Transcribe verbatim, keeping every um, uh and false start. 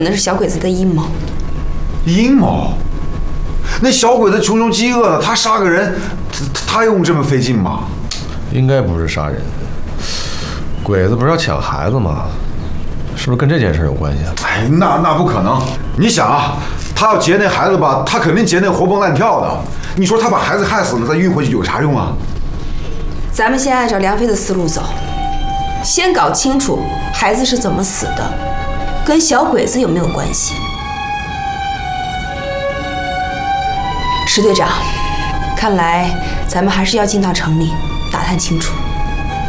那是小鬼子的阴谋。 阴谋？那小鬼子穷凶极恶的，他杀个人，他他用这么费劲吗？ 应该不是杀人，鬼子不是要抢孩子吗？是不是跟这件事有关系啊？ 哎，那那不可能！你想啊，他要劫那孩子吧，他肯定劫那活蹦乱跳的。你说他把孩子害死了，再运回去有啥用啊？ 咱们先按照梁飞的思路走，先搞清楚孩子是怎么死的，跟小鬼子有没有关系。石队长，看来咱们还是要进到城里打探清楚。